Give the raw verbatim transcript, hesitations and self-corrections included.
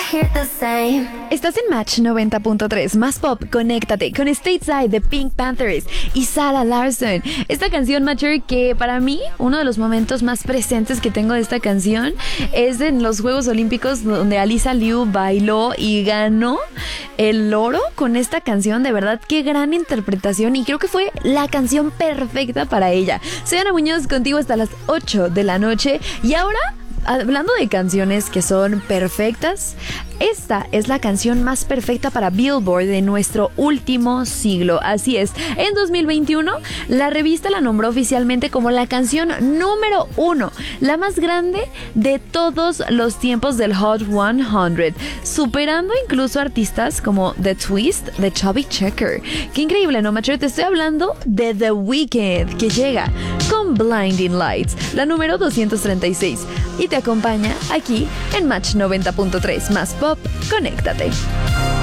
hear the same. Estás en Match noventa punto tres, más pop, conéctate con Stateside de Pink Panthers y Sarah Larsson. Esta canción, Matcher, que para mí uno de los momentos más presentes que tengo de esta canción es en los Juegos Olímpicos, donde Alisa Liu bailó y ganó el oro con esta canción. De verdad, qué gran interpretación, y creo que fue la canción perfecta para ella. Soy Ana Muñoz, contigo hasta las ocho de la noche, y ahora, hablando de canciones que son perfectas, esta es la canción más perfecta para Billboard de nuestro último siglo. Así es, en dos mil veintiuno la revista la nombró oficialmente como la canción número uno, la más grande de todos los tiempos del Hot cien, superando incluso artistas como The Twist de Chubby Checker. Qué increíble, ¿no, macho? Te estoy hablando de The Weeknd, que llega con Blinding Lights, la número doscientos treinta y seis, y te acompaña aquí en Match noventa punto tres, más pop, conéctate.